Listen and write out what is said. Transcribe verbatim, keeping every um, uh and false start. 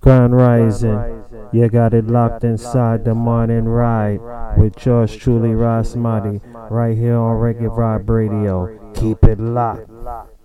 Grand Rising, you got it locked inside the morning ride with yours truly, Rasmati, right here on Reggae Vibe Radio. Keep it locked.